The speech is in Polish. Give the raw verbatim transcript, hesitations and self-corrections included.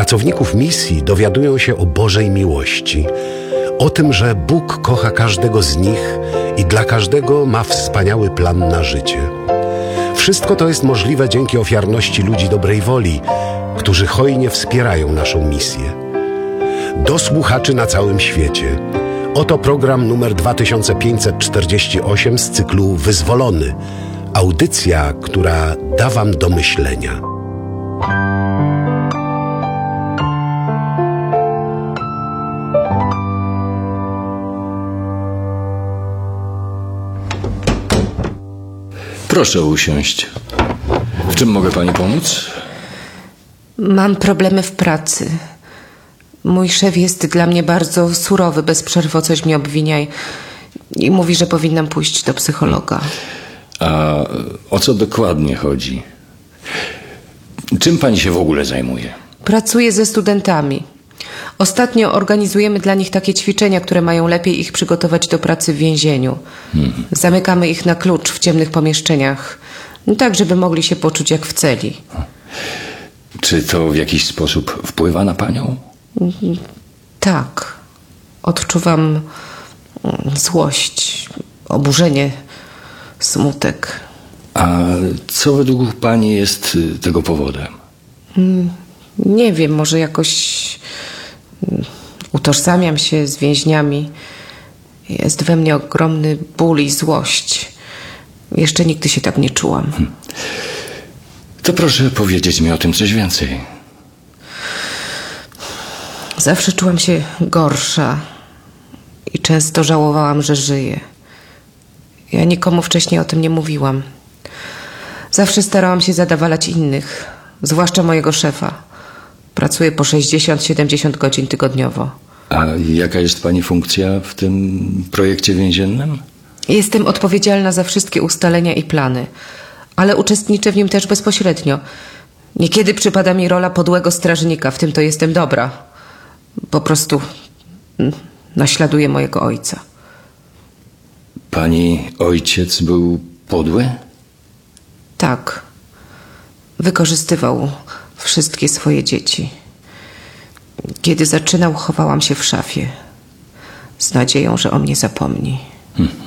pracowników misji dowiadują się o Bożej miłości, o tym, że Bóg kocha każdego z nich i dla każdego ma wspaniały plan na życie. Wszystko to jest możliwe dzięki ofiarności ludzi dobrej woli, którzy hojnie wspierają naszą misję. Do słuchaczy na całym świecie. Oto program numer dwa tysiące pięćset czterdzieści osiem z cyklu Wyzwolony. Audycja, która da wam do myślenia. Proszę usiąść. W czym mogę pani pomóc? Mam problemy w pracy. Mój szef jest dla mnie bardzo surowy, bez przerwy o coś mnie obwinia i, i mówi, że powinnam pójść do psychologa. A o co dokładnie chodzi? Czym pani się w ogóle zajmuje? Pracuję ze studentami. Ostatnio organizujemy dla nich takie ćwiczenia, które mają lepiej ich przygotować do pracy w więzieniu. Hmm. Zamykamy ich na klucz w ciemnych pomieszczeniach, tak żeby mogli się poczuć jak w celi. Czy to w jakiś sposób wpływa na panią? Tak. Odczuwam złość, oburzenie, smutek. A co według pani jest tego powodem? Nie wiem, może jakoś utożsamiam się z więźniami. Jest we mnie ogromny ból i złość. Jeszcze nigdy się tak nie czułam. Hmm. To proszę powiedzieć mi o tym coś więcej. Zawsze czułam się gorsza i często żałowałam, że żyję. Ja nikomu wcześniej o tym nie mówiłam. Zawsze starałam się zadowalać innych, zwłaszcza mojego szefa. Pracuję po sześćdziesiąt siedemdziesiąt godzin tygodniowo. A jaka jest pani funkcja w tym projekcie więziennym? Jestem odpowiedzialna za wszystkie ustalenia i plany, ale uczestniczę w nim też bezpośrednio. Niekiedy przypada mi rola podłego strażnika, w tym to jestem dobra. Po prostu naśladuję mojego ojca. Pani ojciec był podły? Tak. Wykorzystywał wszystkie swoje dzieci. Kiedy zaczynał, chowałam się w szafie z nadzieją, że o mnie zapomni. Hmm.